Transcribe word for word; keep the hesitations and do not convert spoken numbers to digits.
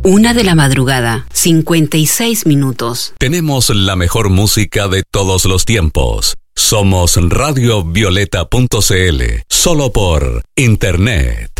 Una de la madrugada, cincuenta y seis minutos. Tenemos la mejor música de todos los tiempos. Somos radio violeta punto c l, solo por internet.